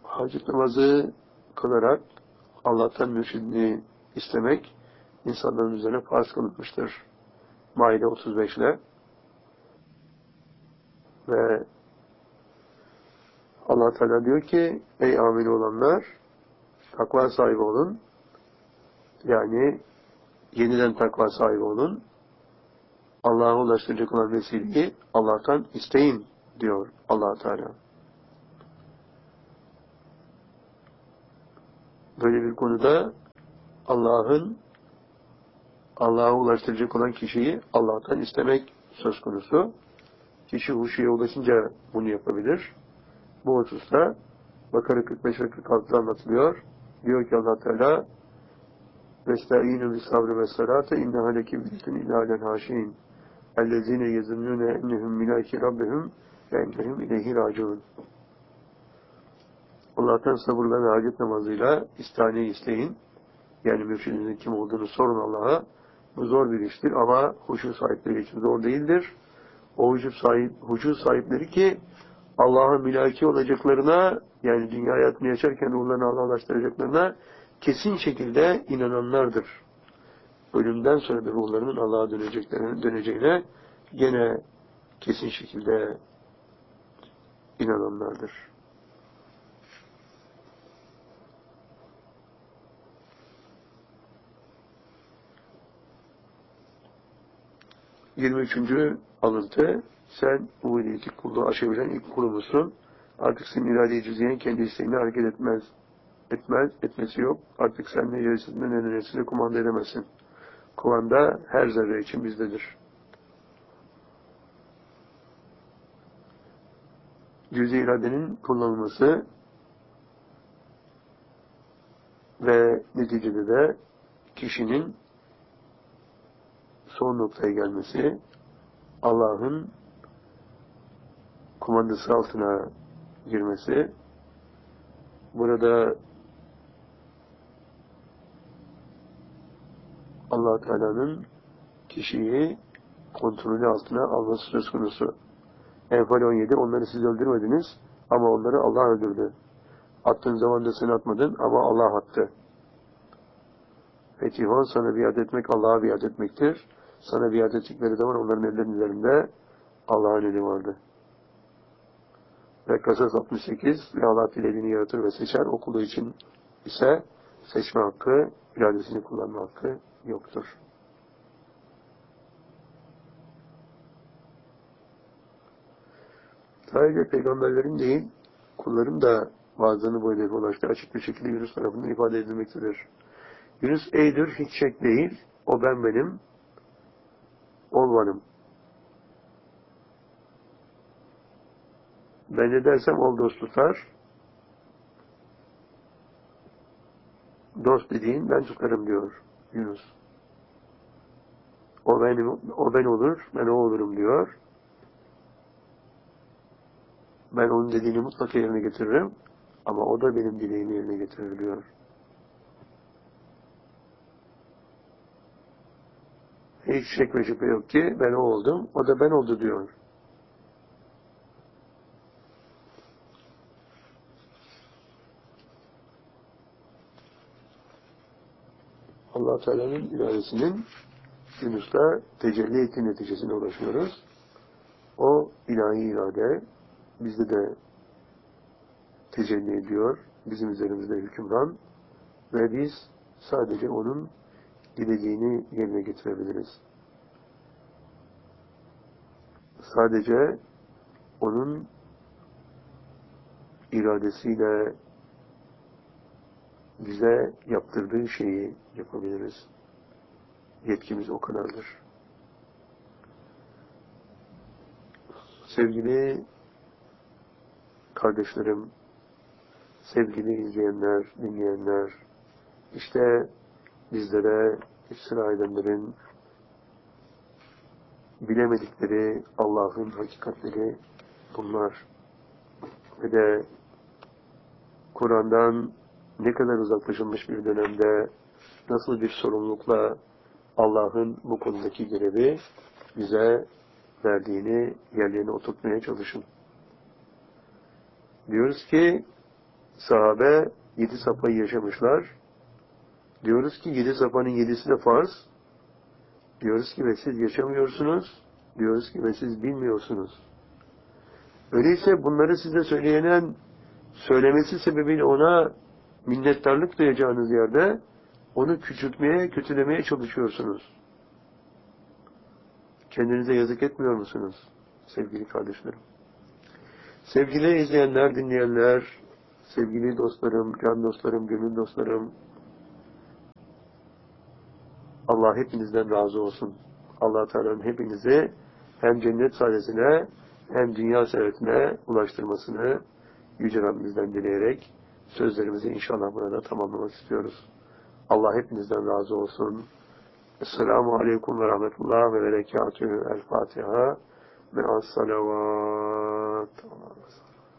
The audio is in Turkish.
Hacet namazı kılarak Allah'tan mürşidini istemek insanların üzerine farz kılınmıştır. Maide 35'le ve Allah Teala diyor ki ey amin olanlar takva sahibi olun. Yani yeniden takva sahibi olun. Allah'a ulaştıracak olan vesileyi Allah'tan isteyin diyor Allah Teala. Böyle bir konuda Allah'a ulaştıracak olan kişiyi Allah'tan istemek söz konusu. Kişi huşuya ulaşınca bunu yapabilir. Bu hususta Bakara 45 ve 46'da anlatılıyor. Diyor ki Allah Teala وَاسْتَعِينُوا بِالصَّبْرِ وَالصَّلَاةِ اِنَّهَا لَكِبْرِةٌ اِلَّا عَلَى الْحَاشِينَ اَلَّذ۪ينَ يَظُنُّونَ اَنَّهُمْ مِلَائِكِ رَبِّهِمْ وَاَنَّهُمْ اِلَيْهِ رَاجِعُونَ Allah'tan sabırla ve hacet namazıyla istaneyi isteyin. Yani mürşidinizin kim olduğunu sorun Allah'a. Bu zor bir iştir ama huşu sahipleri için zor değildir. O huşu sahipleri ki Allah'a mülaki olacaklarına, yani dünya hayatını yaşarken ruhlarını Allah'a ulaştıracaklarına kesin şekilde inananlardır. Ölümden sonra da ruhlarının Allah'a döneceğine gene kesin şekilde inananlardır. 23. alıntı, sen ubudiyeti kulluğu aşabilen ilk kulumuzsun. Artık senin irade-i cüziyen kendi isteğine hareket etmesi yok. Artık sen ne yarısında ne neresinde kumanda edemezsin. Kumanda her zerre için bizdedir. Cüz-i iradenin kullanılması ve neticede de kişinin son noktaya gelmesi, Allah'ın kumandası altına girmesi, burada Allah Teala'nın kişiyi kontrolü altına alması söz konusu. Enfal 17, onları siz öldürmediniz ama onları Allah öldürdü. Attığın zaman da sen atmadın ama Allah attı. Fetih 10, sana biat etmek Allah'a biat etmektir. Sana biat ettikleri zaman onların ellerinin üzerinde Allah'ın eli vardı. Ve Kasas 68, ve Allah dilediğini yaratır ve seçer. O kulu için ise seçme hakkı, iradesini kullanma hakkı yoktur. Sadece peygamberlerin değil, kulların da bazılarını bu hedefe ulaştı. Açık bir şekilde Yunus tarafından ifade edilmektedir. Yunus eydir, hiç şek değil. O benim, olmanım. Ben ne dersem ol dost tutar. Dost dediğin ben tutarım diyor Yunus. O ben olur, ben o olurum diyor. Ben onun dediğini mutlaka yerine getiririm ama o da benim dileğimi yerine getirir diyor. Hiç şek ve şüphe yok ki ben o oldum, o da ben oldu diyor. Allah Teala'nın iradesinin Yunus'ta tecelli ettiği neticesine ulaşıyoruz. O ilahi irade bizde de tecelli ediyor, bizim üzerimizde hükümran ve biz sadece onun dilediğini yerine getirebiliriz. Sadece onun iradesiyle bize yaptırdığı şeyi yapabiliriz. Yetkimiz o kadardır. Sevgili kardeşlerim, sevgili izleyenler, dinleyenler, işte bizlere İsrailenlerin bilemedikleri Allah'ın hakikatleri bunlar. Ve de Kur'an'dan ne kadar uzaklaşılmış bir dönemde nasıl bir sorumlulukla Allah'ın bu konudaki görevi bize verdiğini yerlerine oturtmaya çalışın. Diyoruz ki sahabe 7 safayı yaşamışlar. Diyoruz ki 7 safanın 7'si de farz. Diyoruz ki ve siz yaşamıyorsunuz. Diyoruz ki ve siz bilmiyorsunuz. Öyleyse bunları size söyleyenin söylemesi sebebiyle ona minnettarlık duyacağınız yerde onu küçültmeye, kötülemeye çalışıyorsunuz. Kendinize yazık etmiyor musunuz sevgili kardeşlerim? Sevgili izleyenler, dinleyenler, sevgili dostlarım, can dostlarım, gönül dostlarım, Allah hepinizden razı olsun. Allah Teala'nın hepinizi hem cennet saadetine hem dünya saadetine ulaştırmasını Yüce Rabbimizden dileyerek sözlerimizi inşallah burada tamamlamak istiyoruz. Allah hepinizden razı olsun. Esselamu Aleyküm ve Rahmetullah ve Berekatühü. El Fatiha ve As-Salavat.